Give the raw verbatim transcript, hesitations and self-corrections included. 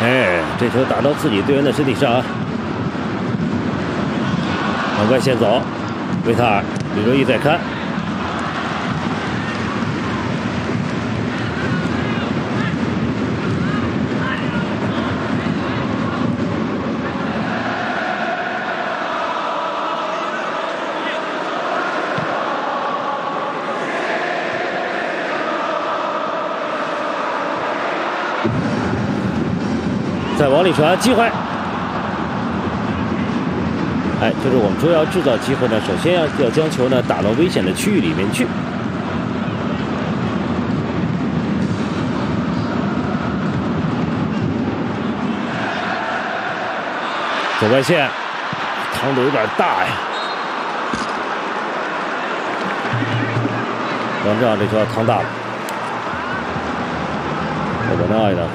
哎，这球打到自己队员的身体上啊！往外线走，维塔尔，吕洛伊在看。 再往里传，机会。哎，就是我们说要制造机会呢，首先要要将球呢打到危险的区域里面去。走外线，趟的有点大呀。王正这球趟大了。我本来呢。